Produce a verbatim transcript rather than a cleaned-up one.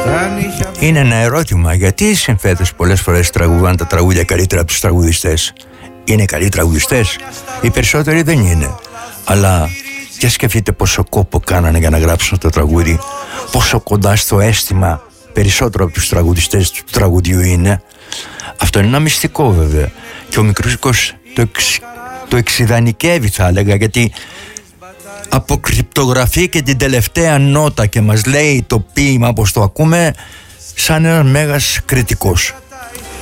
Είναι ένα ερώτημα, γιατί οι συνθέτες πολλές φορές τραγουδάνε τα τραγούδια καλύτερα από τους τραγουδιστές? Είναι καλοί τραγουδιστές? Οι περισσότεροι δεν είναι. Αλλά και σκεφτείτε πόσο κόπο κάνανε για να γράψουν το τραγούδι, πόσο κοντά στο αίσθημα περισσότερο από τους τραγουδιστές του τραγουδιού είναι. Αυτό είναι ένα μυστικό βέβαια, και ο Μικρούτσικος το, εξ, το εξιδανικεύει, θα έλεγα, γιατί αποκρυπτογραφεί και την τελευταία νότα και μας λέει το ποίημα όπως το ακούμε, σαν ένας μέγας κριτικός.